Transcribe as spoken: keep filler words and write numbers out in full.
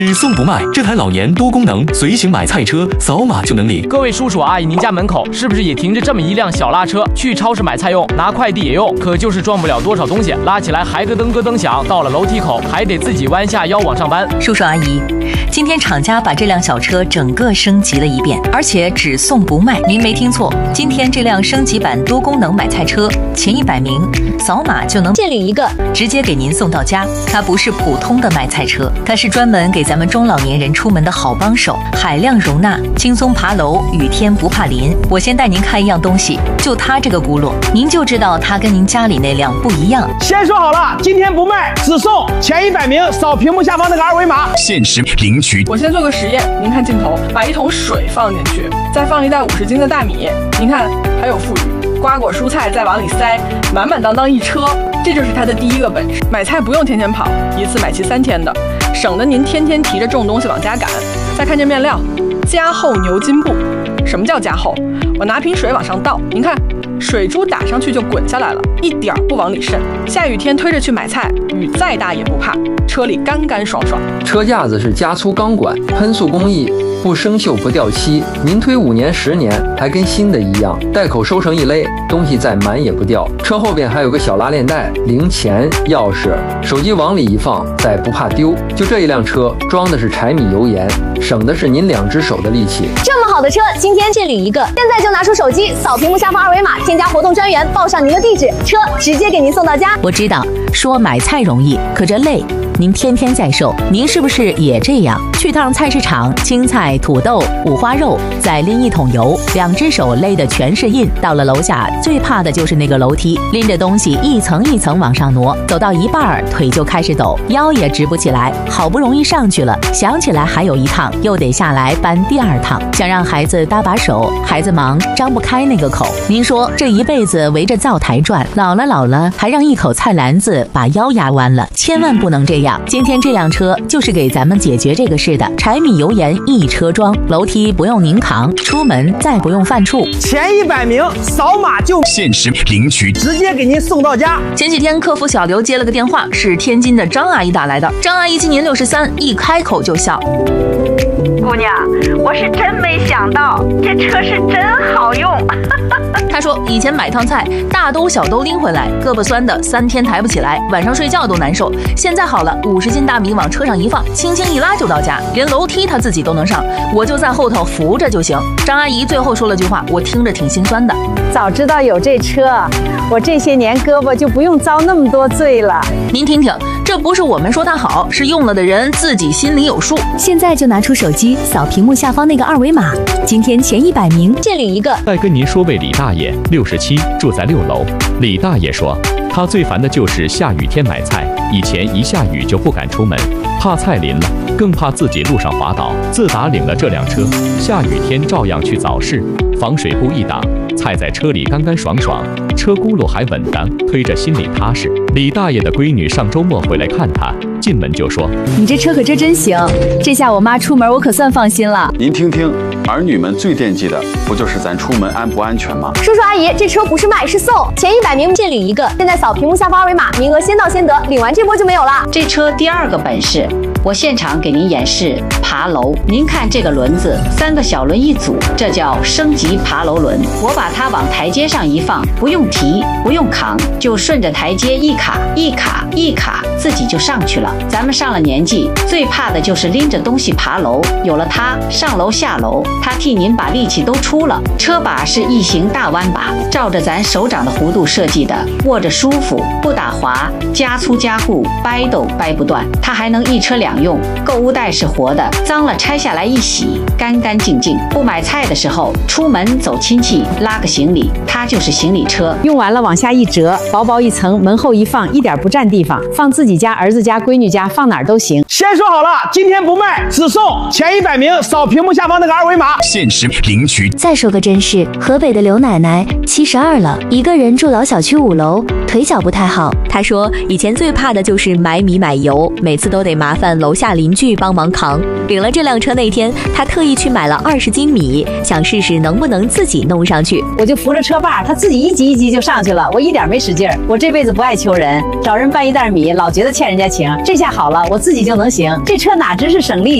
只送不卖，这台老年多功能随行买菜车，扫码就能领。 各位叔叔阿姨，您家门口是不是也停着这么一辆小拉车？去超市买菜用，拿快递也用，可就是装不了多少东西，拉起来还咯噔咯噔响，到了楼梯口还得自己弯下腰往上搬。 叔叔阿姨，今天厂家把这辆小车整个升级了一遍，而且只送不卖。您没听错，今天这辆升级版多功能买菜车，前一百名扫码就能借领一个， 直接给您送到家。它不是普通的买菜车，它是专门给咱们中老年人出门的好帮手，海量容纳，轻松爬楼，雨天不怕淋。我先带您看一样东西，就它这个轱辘，您就知道它跟您家里那辆不一样。 先说好了，今天不卖，只送前一百名扫屏幕下方那个二维码， 限时领取。 我先做个实验，您看镜头，把一桶水放进去，再放一袋五十斤的大米，您看还有富裕，瓜果蔬菜再往里塞，满满当当一车，这就是它的第一个本事。买菜不用天天跑，一次买齐三天的，省得您天天提着重东西往家赶。再看这面料，加厚牛筋布。什么叫加厚？我拿瓶水往上倒，您看水珠打上去就滚下来了，一点不往里渗。下雨天推着去买菜，雨再大也不怕，车里干干爽爽。 车架子是加粗钢管，喷塑工艺，不生锈不掉漆，您推五年十年还跟新的一样。袋口收成一勒，东西再满也不掉。车后边还有个小拉链袋，零钱、钥匙、手机往里一放，再不怕丢。就这一辆车，装的是柴米油盐，省的是您两只手的力气。 这么好的车，今天借领一个，现在就拿出手机扫屏幕下方二维码，添加活动专员，报上您的地址，车直接给您送到家。 我知道说买菜容易，可这累。您天天在售，您是不是也这样？去趟菜市场，青菜、土豆、五花肉，再拎一桶油，两只手勒的全是印。到了楼下，最怕的就是那个楼梯，拎着东西一层一层往上挪，走到一半腿就开始抖，腰也直不起来。好不容易上去了，想起来还有一趟，又得下来搬第二趟。想让孩子搭把手，孩子忙张不开那个口。您说这一辈子围着灶台转，老了老了还让一口菜篮子把腰压弯了，千万不能这样。今天这辆车就是给咱们解决这个事的，柴米油盐一车装，楼梯不用您扛，出门再不用犯怵。 前一百名扫码就限时领取， 直接给您送到家。 前几天客服小刘接了个电话，是天津的张阿姨打来的。张阿姨今年六十三，一开口就笑。 姑娘，我是真没想到，这车是真好用。 她说以前买趟菜，大兜小兜拎回来，胳膊酸的三天抬不起来，晚上睡觉都难受。现在好了，五十斤大米往车上一放，轻轻一拉就到家，连楼梯她自己都能上，我就在后头扶着就行。张阿姨最后说了句话，我听着挺心酸的。 早知道有这车，我这些年胳膊就不用遭那么多罪了。 您听听，这不是我们说它好，是用了的人自己心里有数。 现在就拿出手机扫屏幕下方那个二维码，今天前一百名借领一个。 再跟您说位李大爷，六十七，住在六楼。李大爷说，他最烦的就是下雨天买菜，以前一下雨就不敢出门，怕菜淋了，更怕自己路上滑倒。自打领了这辆车，下雨天照样去早市，防水布一挡，菜在车里干干爽爽，车轱辘还稳当，推着心里踏实。李大爷的闺女上周末回来看他，进门就说：“ 你这车可真真行，这下我妈出门我可算放心了。” 您听听，儿女们最惦记的不就是咱出门安不安全吗？ 叔叔阿姨，这车不是卖是送，前一百名借领一个，现在扫屏幕下方二维码，名额先到先得，领完这波就没有了。 这车第二个本事，我现场给您演示爬楼。您看这个轮子，三个小轮一组，这叫升级爬楼轮。我把它往台阶上一放，不用提，不用扛，就顺着台阶一卡一卡一卡，自己就上去了。咱们上了年纪，最怕的就是拎着东西爬楼，有了它，上楼下楼，它替您把力气都出了。车把是异形大弯把，照着咱手掌的弧度设计的，握着舒服，不打滑，加粗加固，掰都掰不断。它还能一车两用，购物袋是活的，脏了拆下来一洗，干干净净。不买菜的时候，出门走亲戚，拉个行李，它就是行李车。 用完了往下一折，薄薄一层，门后一放，一点不占地方，放自己家、儿子家、闺女家，放哪儿都行。 先说好了，今天不卖，只送前一百名扫屏幕下方那个二维码， 限时领取。 再说个真事，河北的刘奶奶七十二了，一个人住老小区五楼，腿脚不太好。她说以前最怕的就是买米买油，每次都得麻烦楼下邻居帮忙扛。领了这辆车那天，他特意去买了二十斤米，想试试能不能自己弄上去。 我就扶着车把，他自己一级一级就上去了，我一点没使劲儿。我这辈子不爱求人，找人搬一袋米，老觉得欠人家情。这下好了，我自己就能行。这车哪知是省力。